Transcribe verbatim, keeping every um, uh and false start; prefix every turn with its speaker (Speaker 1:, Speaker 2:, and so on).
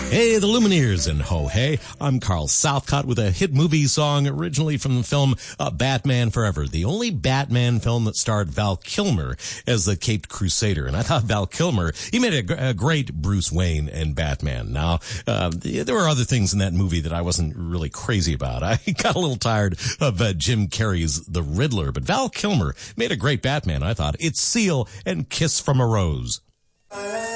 Speaker 1: Hey, the Lumineers, and ho hey, I'm Carl Southcott with a hit movie song originally from the film uh, Batman Forever, the only Batman film that starred Val Kilmer as the Caped Crusader. And I thought Val Kilmer, he made a, gr- a great Bruce Wayne and Batman. Now, uh, there were other things in that movie that I wasn't really crazy about. I got a little tired of uh, Jim Carrey's The Riddler, but Val Kilmer made a great Batman, I thought. It's Seal and Kiss from a Rose.